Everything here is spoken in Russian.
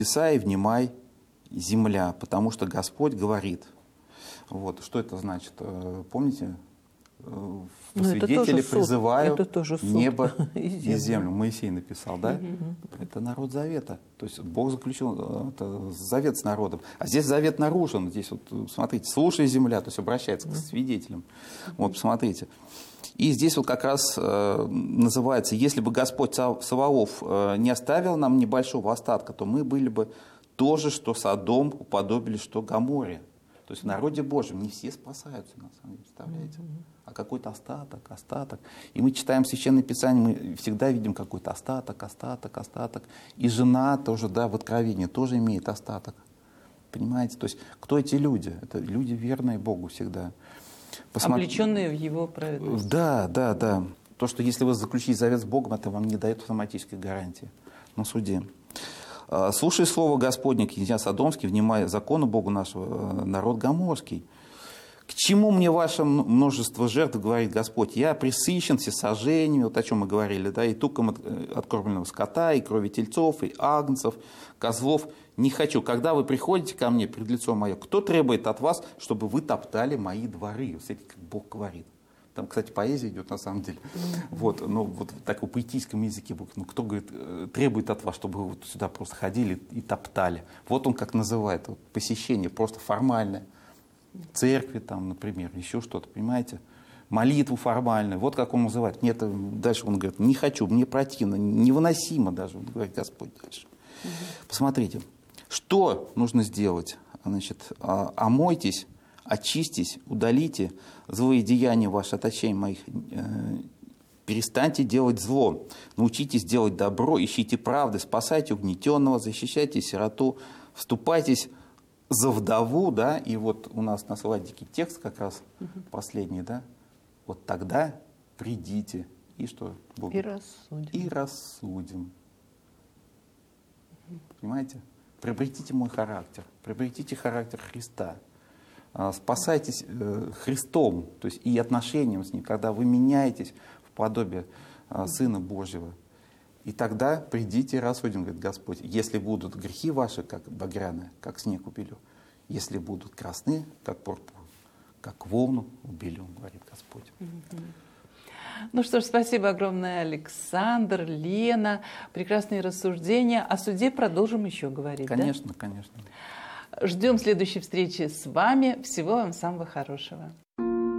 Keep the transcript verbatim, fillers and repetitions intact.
Исаия, внимай, земля, потому что Господь говорит. Вот. Что это значит? Помните? В свидетели призываю небо и землю. землю. Моисей написал, да? Угу. Это народ завета. То есть Бог заключил это, завет с народом. А здесь завет нарушен. Здесь вот, смотрите, слушай, земля, то есть обращается к свидетелям. Вот, посмотрите. И здесь вот как раз э, называется, если бы Господь Саваоф э, не оставил нам небольшого остатка, то мы были бы тоже, что Содом, уподобили, что Гоморе. То есть в народе Божьем не все спасаются, на самом деле, представляете? А какой-то остаток, остаток. И мы читаем Священное Писание, мы всегда видим какой-то остаток, остаток, остаток. И жена тоже, да, в Откровении тоже имеет остаток. Понимаете? То есть кто эти люди? Это люди, верные Богу всегда. Посмотри... Облеченные в Его праведность. Да, да, да. То, что если вы заключите завет с Богом, это вам не дает автоматической гарантии на суде. «Слушай слово Господне, князья Содомский, внимай закону Богу нашего, народ Гоморский. К чему мне ваше множество жертв, говорит Господь? Я пресыщен всесожжениями», вот о чем мы говорили, да, и туком от, откормленного скота, и крови тельцов, и агнцев, козлов. Не хочу. Когда вы приходите ко мне пред лицом мое, кто требует от вас, чтобы вы топтали мои дворы? Смотрите, как Бог говорит. Там, кстати, поэзия идет на самом деле. Mm-hmm. Вот, но вот в таком поэтическом языке, ну, кто говорит, требует от вас, чтобы вы вот сюда просто ходили и топтали. Вот он как называет, вот, посещение просто формальное. Церкви там, например, еще что-то, понимаете? Молитву формальную. Вот как он называет. Нет, дальше он говорит, не хочу, мне противно, невыносимо даже, он говорит Господь дальше. Mm-hmm. Посмотрите, что нужно сделать? Значит, омойтесь, очистись, удалите злые деяния ваши от очей моих, э, перестаньте делать зло, научитесь делать добро, ищите правды, спасайте угнетенного, защищайте сироту, вступайтесь за вдову, да, и вот у нас на слайдике текст как раз угу. последний, да, вот тогда придите, и что? Бог? И рассудим. И рассудим. Угу. Понимаете? Приобретите мой характер, приобретите характер Христа. Спасайтесь Христом, то есть и отношением с Ним, когда вы меняетесь в подобие Сына Божьего. И тогда придите и рассудим, говорит Господь, если будут грехи ваши, как багряные, как снег убелю, если будут красны, как пурпур, как волну убелю, говорит Господь. Ну что ж, спасибо огромное, Александр, Лена. Прекрасные рассуждения. О суде продолжим еще говорить. Конечно, да? конечно. Ждем следующей встречи с вами. Всего вам самого хорошего.